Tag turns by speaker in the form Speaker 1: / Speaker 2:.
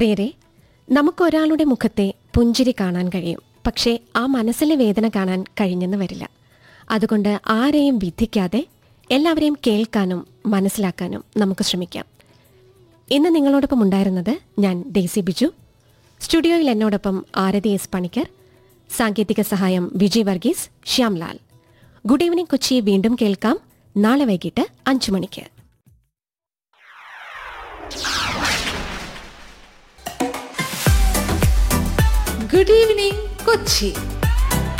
Speaker 1: പ്രിയരെ, നമുക്കൊരാളുടെ മുഖത്തെ പുഞ്ചിരി കാണാൻ കഴിയും. പക്ഷേ ആ മനസ്സിലെ വേദന കാണാൻ കഴിഞ്ഞെന്ന് വരില്ല. അതുകൊണ്ട് ആരെയും വിധിക്കാതെ എല്ലാവരെയും കേൾക്കാനും മനസ്സിലാക്കാനും നമുക്ക് ശ്രമിക്കാം. ഇന്ന് നിങ്ങളോടൊപ്പം ഉണ്ടായിരുന്നത് ഞാൻ ഡെയ്സി ബിജു. സ്റ്റുഡിയോയിൽ എന്നോടൊപ്പം ആരതി എസ് പണിക്കർ, സാങ്കേതിക സഹായം വിജയ് വർഗീസ്, ശ്യാംലാൽ. ഗുഡ് ഈവനിംഗ് കൊച്ചി വീണ്ടും കേൾക്കാം നാളെ വൈകിട്ട് 5 മണിക്ക്.
Speaker 2: Good evening Kochi.